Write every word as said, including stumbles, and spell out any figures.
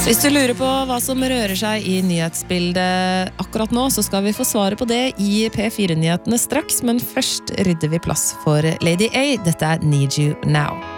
Hvis du lurer på hva som rører seg i nyhetsbildet akkurat nå, så skal vi få svare på det i P fire-nyhetene straks, men først rydder vi plass for Lady A. Dette er Need You Now.